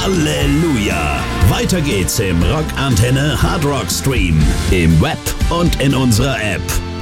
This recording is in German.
Halleluja! Weiter geht's im Rock Antenne Hard Rock Stream. Im Web und in unserer App.